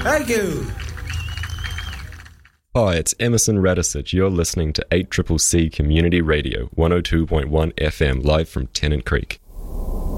Thank you. Hi, it's Emerson Radisich. You're listening to 8CCC Community Radio, 102.1 FM, live from Tennant Creek.